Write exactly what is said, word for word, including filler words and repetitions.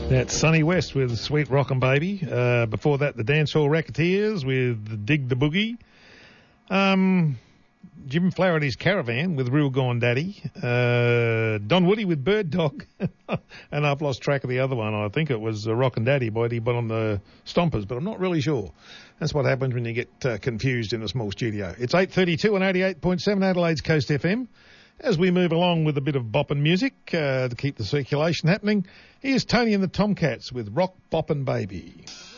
That's Sonny West with Sweet Rockin' Baby. Uh, before that, the Dancehall Racketeers with Dig the Boogie. Um, Jim Flaherty's Caravan with Real Gone Daddy. Uh, Don Woody with Bird Dog. And I've lost track of the other one. I think it was uh, Rockin' Daddy by Eddie, but on the Stompers, but I'm not really sure. That's what happens when you get uh, confused in a small studio. It's eight thirty-two and eighty-eight point seven Adelaide's Coast F M. As we move along with a bit of boppin' music uh, to keep the circulation happening, here's Tony and the Tomcats with Rock Boppin' Baby.